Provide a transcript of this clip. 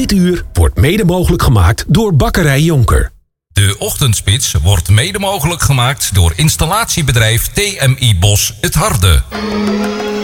Dit uur wordt mede mogelijk gemaakt door Bakkerij Jonker. De Ochtendspits wordt mede mogelijk gemaakt door installatiebedrijf TMI Bos het Harde.